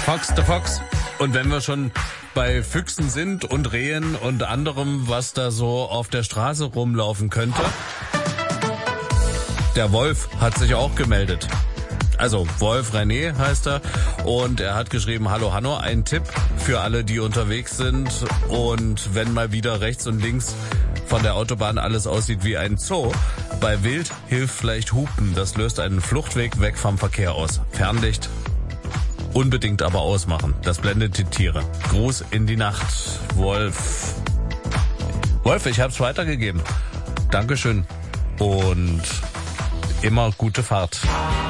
Fox the Fox. Und wenn wir schon bei Füchsen sind und Rehen und anderem, was da so auf der Straße rumlaufen könnte, der Wolf hat sich auch gemeldet. Also Wolf René heißt er und er hat geschrieben, hallo Hanno, ein Tipp für alle, die unterwegs sind und wenn mal wieder rechts und links von der Autobahn alles aussieht wie ein Zoo. Bei Wild hilft vielleicht Hupen, das löst einen Fluchtweg weg vom Verkehr aus. Fernlicht unbedingt aber ausmachen, das blendet die Tiere. Gruß in die Nacht, Wolf. Wolf, ich hab's weitergegeben. Dankeschön und immer gute Fahrt.